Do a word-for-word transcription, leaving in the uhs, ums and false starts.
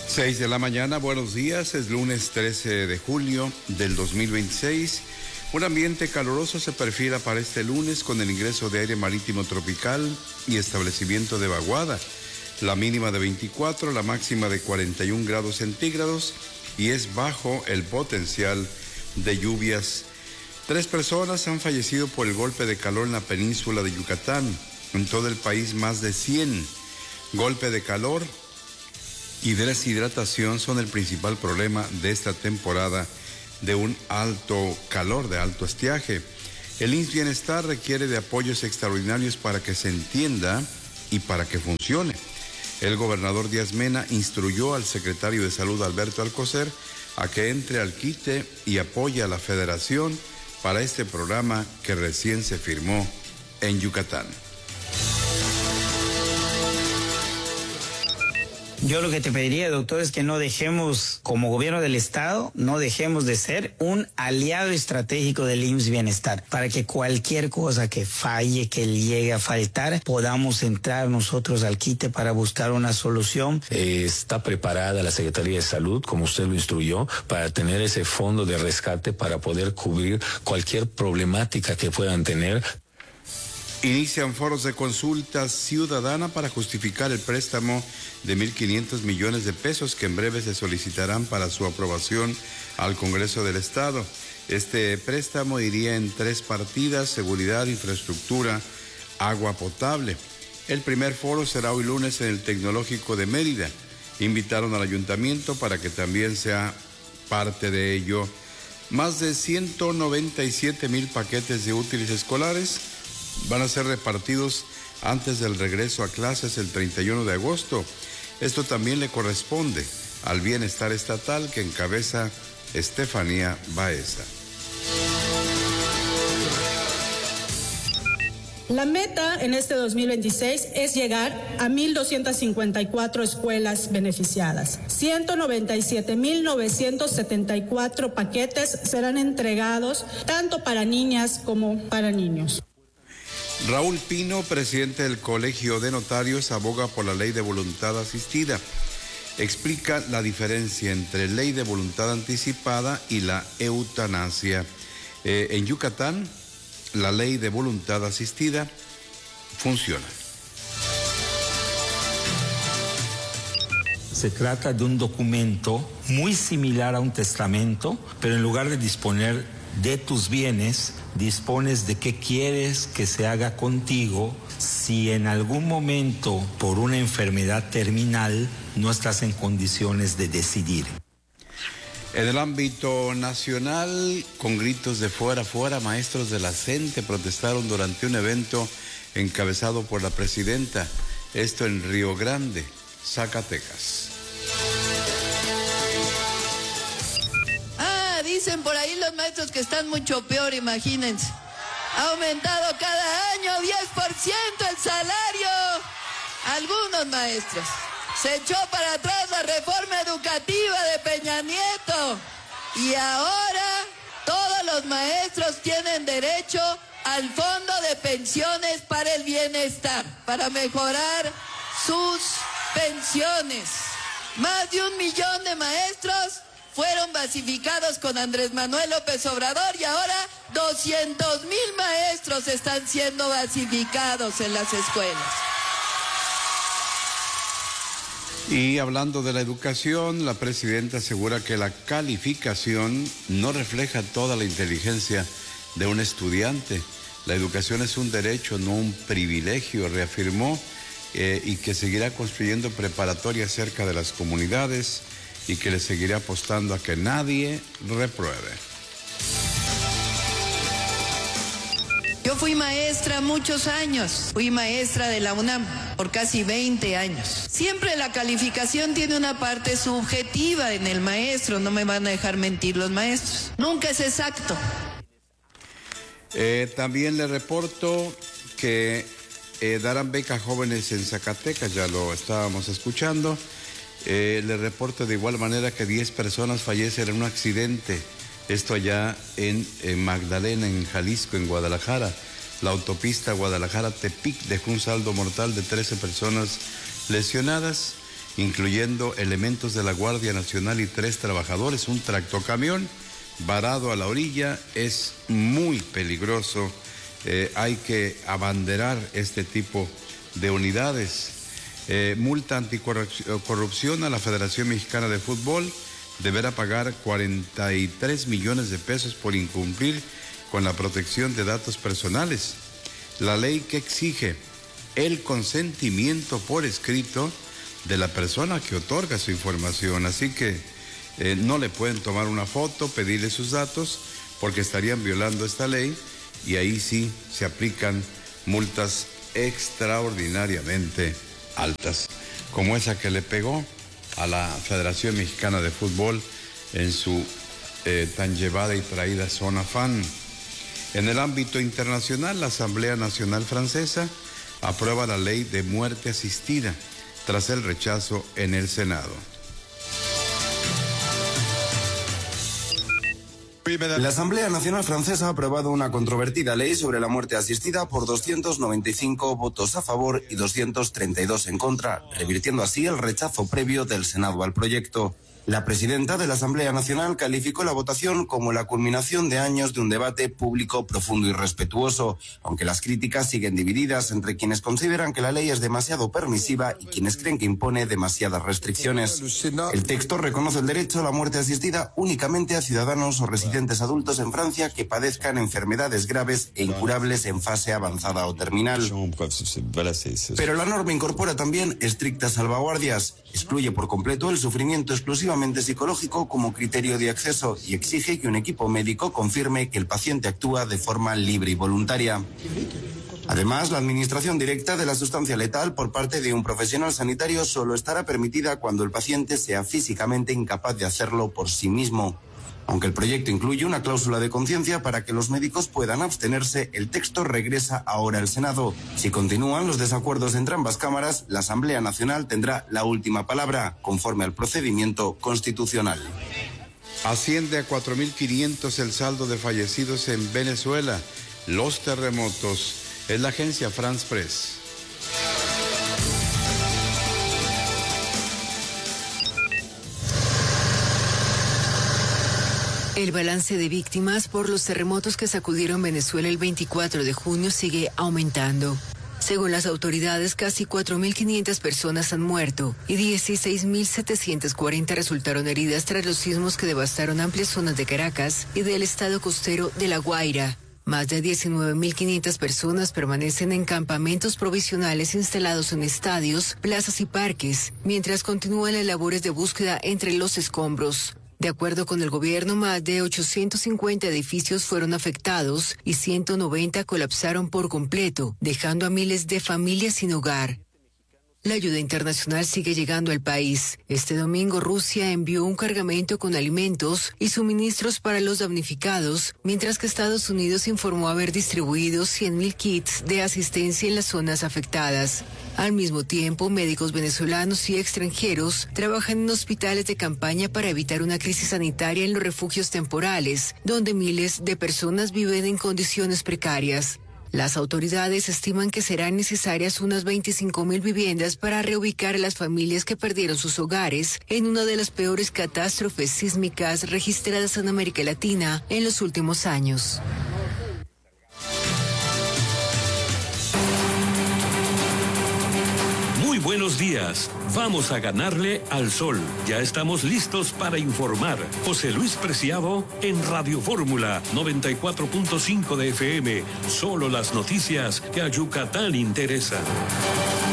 seis de la mañana, buenos días, es lunes trece de julio del dos mil veintiséis. Un ambiente caluroso se perfila para este lunes con el ingreso de aire marítimo tropical y establecimiento de vaguada. La mínima de veinticuatro, la máxima de cuarenta y un grados centígrados y es bajo el potencial de lluvias. Tres personas han fallecido por el golpe de calor en la península de Yucatán. En todo el país más de cien. Golpe de calor y deshidratación son el principal problema de esta temporada de un alto calor, de alto estiaje. El I M S S Bienestar requiere de apoyos extraordinarios para que se entienda y para que funcione. El gobernador Díaz Mena instruyó al secretario de Salud, Alberto Alcocer, a que entre al quite y apoye a la federación para este programa que recién se firmó en Yucatán. Yo lo que te pediría, doctor, es que no dejemos, como gobierno del Estado, no dejemos de ser un aliado estratégico del I M S S Bienestar, para que cualquier cosa que falle, que le llegue a faltar, podamos entrar nosotros al quite para buscar una solución. Eh, está preparada la Secretaría de Salud, como usted lo instruyó, para tener ese fondo de rescate para poder cubrir cualquier problemática que puedan tener. Inician foros de consulta ciudadana para justificar el préstamo de mil quinientos millones de pesos que en breve se solicitarán para su aprobación al Congreso del Estado. Este préstamo iría en tres partidas: seguridad, infraestructura, agua potable. El primer foro será hoy lunes en el Tecnológico de Mérida. Invitaron al ayuntamiento para que también sea parte de ello. Más de ciento noventa y siete mil paquetes de útiles escolares van a ser repartidos antes del regreso a clases el treinta y uno de agosto. Esto también le corresponde al bienestar estatal que encabeza Estefanía Baeza. La meta en este dos mil veintiséis es llegar a mil doscientas cincuenta y cuatro escuelas beneficiadas. ciento noventa y siete mil novecientos setenta y cuatro paquetes serán entregados tanto para niñas como para niños. Raúl Pino, presidente del Colegio de Notarios, aboga por la ley de voluntad asistida. Explica la diferencia entre ley de voluntad anticipada y la eutanasia. Eh, en Yucatán, la ley de voluntad asistida funciona. Se trata de un documento muy similar a un testamento, pero en lugar de disponer de tus bienes, dispones de qué quieres que se haga contigo si en algún momento, por una enfermedad terminal, no estás en condiciones de decidir. En el ámbito nacional, con gritos de fuera, fuera, maestros de la CENTE protestaron durante un evento encabezado por la presidenta, esto en Río Grande, Zacatecas. Dicen por ahí los maestros que están mucho peor, imagínense. Ha aumentado cada año diez por ciento el salario. Algunos maestros. Se echó para atrás la reforma educativa de Peña Nieto. Y ahora todos los maestros tienen derecho al fondo de pensiones para el bienestar, para mejorar sus pensiones. Más de un millón de maestros fueron basificados con Andrés Manuel López Obrador y ahora doscientos mil maestros están siendo basificados en las escuelas. Y hablando de la educación, la presidenta asegura que la calificación no refleja toda la inteligencia de un estudiante. La educación es un derecho, no un privilegio, reafirmó, eh, y que seguirá construyendo preparatorias cerca de las comunidades y que le seguirá apostando a que nadie repruebe. Yo fui maestra muchos años, fui maestra de la UNAM por casi veinte años. Siempre la calificación tiene una parte subjetiva en el maestro, no me van a dejar mentir los maestros. Nunca es exacto. Eh, también le reporto que eh, darán beca a jóvenes en Zacatecas, ya lo estábamos escuchando. Eh, le reporto de igual manera que diez personas fallecen en un accidente, esto allá en, en Magdalena, en Jalisco, en Guadalajara. La autopista Guadalajara-Tepic dejó un saldo mortal de trece personas lesionadas incluyendo elementos de la Guardia Nacional y tres trabajadores. Un tractocamión varado a la orilla es muy peligroso. Eh, hay que abanderar este tipo de unidades. Eh, multa anticorrupción a la Federación Mexicana de Fútbol. Deberá pagar cuarenta y tres millones de pesos por incumplir con la protección de datos personales. La ley que exige el consentimiento por escrito de la persona que otorga su información. Así que eh, no le pueden tomar una foto, pedirle sus datos, porque estarían violando esta ley y ahí sí se aplican multas extraordinariamente altas, como esa que le pegó a la Federación Mexicana de Fútbol en su eh, tan llevada y traída zona fan. En el ámbito internacional, la Asamblea Nacional Francesa aprueba la ley de muerte asistida tras el rechazo en el Senado. La Asamblea Nacional Francesa ha aprobado una controvertida ley sobre la muerte asistida por doscientos noventa y cinco votos a favor y doscientos treinta y dos en contra, revirtiendo así el rechazo previo del Senado al proyecto. La presidenta de la Asamblea Nacional calificó la votación como la culminación de años de un debate público profundo y respetuoso, aunque las críticas siguen divididas entre quienes consideran que la ley es demasiado permisiva y quienes creen que impone demasiadas restricciones. El texto reconoce el derecho a la muerte asistida únicamente a ciudadanos o residentes adultos en Francia que padezcan enfermedades graves e incurables en fase avanzada o terminal. Pero la norma incorpora también estrictas salvaguardias, excluye por completo el sufrimiento exclusivamente psicológico como criterio de acceso y exige que un equipo médico confirme que el paciente actúa de forma libre y voluntaria. Además, la administración directa de la sustancia letal por parte de un profesional sanitario solo estará permitida cuando el paciente sea físicamente incapaz de hacerlo por sí mismo. Aunque el proyecto incluye una cláusula de conciencia para que los médicos puedan abstenerse, el texto regresa ahora al Senado. Si continúan los desacuerdos entre ambas cámaras, la Asamblea Nacional tendrá la última palabra, conforme al procedimiento constitucional. Asciende a cuatro mil quinientos el saldo de fallecidos en Venezuela. Los terremotos. Es la agencia France Press. El balance de víctimas por los terremotos que sacudieron Venezuela el veinticuatro de junio sigue aumentando. Según las autoridades, casi cuatro mil quinientas personas han muerto y dieciséis mil setecientas cuarenta resultaron heridas tras los sismos que devastaron amplias zonas de Caracas y del estado costero de La Guaira. Más de diecinueve mil quinientas personas permanecen en campamentos provisionales instalados en estadios, plazas y parques, mientras continúan las labores de búsqueda entre los escombros. De acuerdo con el gobierno, más de ochocientos cincuenta edificios fueron afectados y ciento noventa colapsaron por completo, dejando a miles de familias sin hogar. La ayuda internacional sigue llegando al país. Este domingo Rusia envió un cargamento con alimentos y suministros para los damnificados, mientras que Estados Unidos informó haber distribuido cien mil kits de asistencia en las zonas afectadas. Al mismo tiempo, médicos venezolanos y extranjeros trabajan en hospitales de campaña para evitar una crisis sanitaria en los refugios temporales, donde miles de personas viven en condiciones precarias. Las autoridades estiman que serán necesarias unas veinticinco mil viviendas para reubicar a las familias que perdieron sus hogares en una de las peores catástrofes sísmicas registradas en América Latina en los últimos años. Muy buenos días. Vamos a ganarle al sol. Ya estamos listos para informar. José Luis Preciado en Radio Fórmula noventa y cuatro punto cinco de F M. Solo las noticias que a Yucatán interesan.